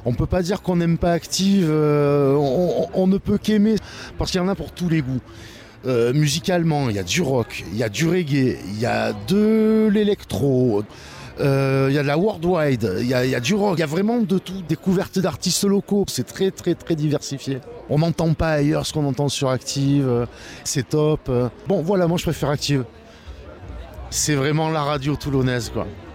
On peut pas dire qu'on n'aime pas Active, on ne peut qu'aimer, parce qu'il y en a pour tous les goûts. Musicalement, il y a du rock, il y a du reggae, il y a de l'électro, il y a de la worldwide, il y a du rock, il y a vraiment de tout, découverte d'artistes locaux, c'est très très très diversifié. On n'entend pas ailleurs ce qu'on entend sur Active, c'est top. Bon voilà, moi je préfère Active. C'est vraiment la radio toulonnaise quoi.